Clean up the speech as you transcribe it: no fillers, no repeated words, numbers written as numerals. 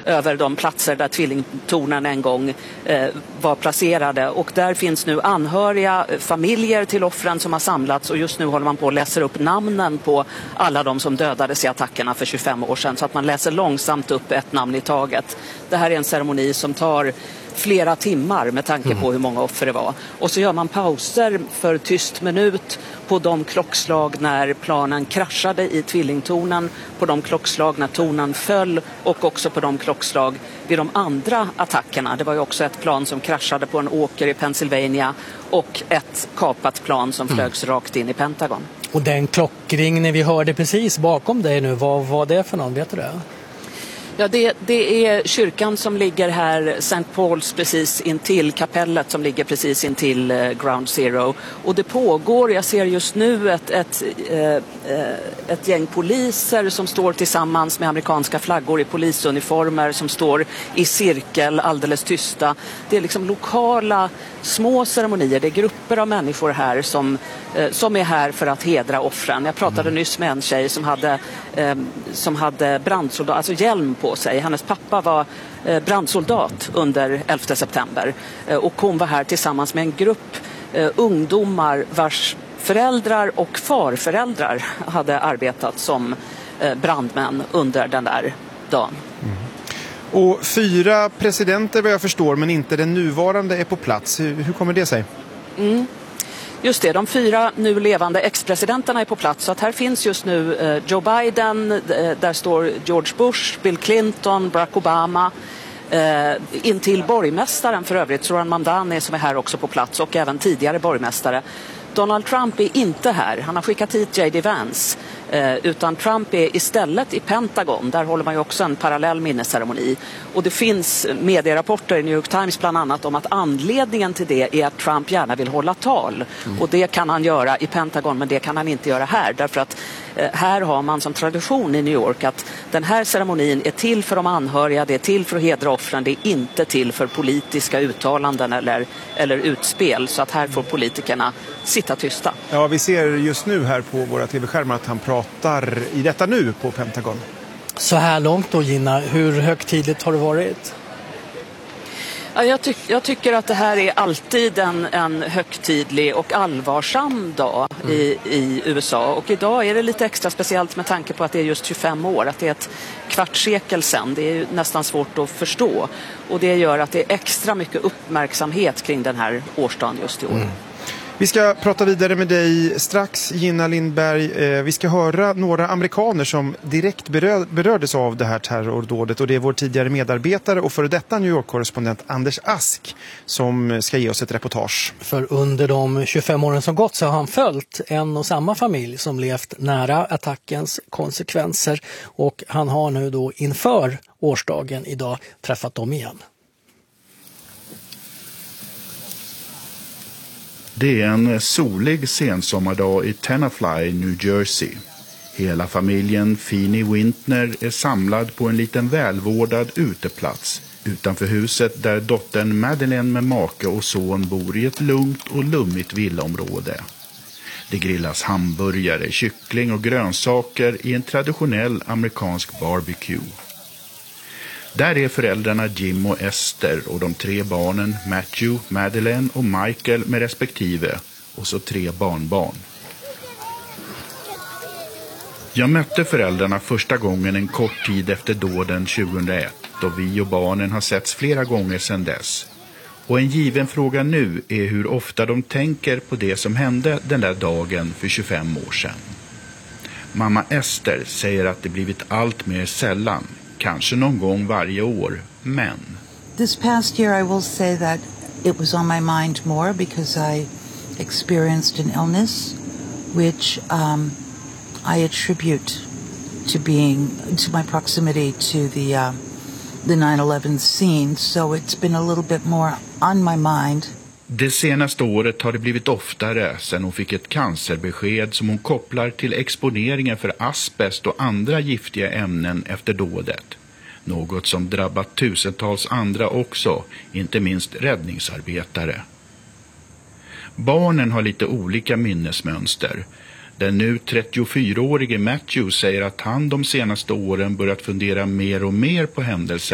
över de platser där tvillingtornen en gång var placerade. Och där finns nu anhöriga, familjer till offren som har samlats, och just nu håller man på att läsa upp namnen på alla de som dödades i attackerna för 25 år sedan, så att man läser långsamt upp ett namn i taget. Det här är en ceremoni som tar flera timmar med tanke på hur många offer det var. Och så gör man pauser för tyst minut på de klockslag när planen kraschade i tvillingtornen, på de klockslag när tornen föll, och också på de klockslag vid de andra attackerna. Det var ju också ett plan som kraschade på en åker i Pennsylvania och ett kapat plan som flögs rakt in i Pentagon. Och den klockringning vi hörde precis bakom dig nu, vad var det för någon, vet du det? Ja, det är kyrkan som ligger här, St. Paul's, precis intill kapellet som ligger precis intill Ground Zero. Och det pågår, jag ser just nu ett gäng poliser som står tillsammans med amerikanska flaggor i polisuniformer, som står i cirkel alldeles tysta. Det är liksom lokala små ceremonier, det är grupper av människor här som är här för att hedra offren. Jag pratade nyss med en tjej som hade brandsoldat, alltså hjälm på sig. Hennes pappa var brandsoldat under 11 september och hon var här tillsammans med en grupp ungdomar vars föräldrar och farföräldrar hade arbetat som brandmän under den där dagen. Och 4 presidenter vad jag förstår, men inte den nuvarande, är på plats. Hur kommer det sig? Just det, de 4 nu levande ex-presidenterna är på plats. Så att här finns just nu Joe Biden, där står George Bush, Bill Clinton, Barack Obama, intill borgmästaren för övrigt, Zoran Mamdani, som är här också på plats, och även tidigare borgmästare. Donald Trump är inte här. Han har skickat hit J.D. Vance. Utan Trump är istället i Pentagon. Där håller man ju också en parallell minnesceremoni. Och det finns medierapporter i New York Times bland annat om att anledningen till det är att Trump gärna vill hålla tal. Och det kan han göra i Pentagon, men det kan han inte göra här. Därför att här har man som tradition i New York att den här ceremonin är till för de anhöriga, det är till för att hedra offren, det är inte till för politiska uttalanden eller utspel. Så att här får politikerna sitta tysta. Ja, vi ser just nu här på våra tv-skärmar att han pratar i detta nu på Pentagon. Så här långt då, Gina, hur högtidligt har det varit? Ja, jag tycker att det här är alltid en högtidlig och allvarsam dag i USA. Och idag är det lite extra speciellt med tanke på att det är just 25 år. Att det är ett kvartssekel sedan. Det är ju nästan svårt att förstå. Och det gör att det är extra mycket uppmärksamhet kring den här årsdagen just i år. Vi ska prata vidare med dig strax, Gina Lindberg. Vi ska höra några amerikaner som direkt berördes av det här terrordådet. Och det är vår tidigare medarbetare och före detta New York-korrespondent Anders Ask som ska ge oss ett reportage. För under de 25 åren som gått så har han följt en och samma familj som levt nära attackens konsekvenser. Och han har nu då inför årsdagen idag träffat dem igen. Det är en solig sensommardag i Tenafly, New Jersey. Hela familjen Feeney Wintner är samlad på en liten välvårdad uteplats utanför huset där dottern Madeleine med make och son bor i ett lugnt och lummigt villaområde. Det grillas hamburgare, kyckling och grönsaker i en traditionell amerikansk barbecue. Där är föräldrarna Jim och Esther och de 3 barnen Matthew, Madeleine och Michael med respektive och så 3 barnbarn. Jag mötte föräldrarna första gången en kort tid efter dåden 2001 och vi och barnen har setts flera gånger sedan dess. Och en given fråga nu är hur ofta de tänker på det som hände den där dagen för 25 år sedan. Mamma Esther säger att det blivit allt mer sällan. Kanske någon gång varje år, men... This past year I will say that it was on my mind more because I experienced an illness which I attribute to my proximity to the 9/11 scene. So it's been a little bit more on my mind. Det senaste året har det blivit oftare sedan hon fick ett cancerbesked som hon kopplar till exponeringen för asbest och andra giftiga ämnen efter dådet. Något som drabbat tusentals andra också, inte minst räddningsarbetare. Barnen har lite olika minnesmönster. Den nu 34-årige Matthew säger att han de senaste åren börjat fundera mer och mer på händelsen.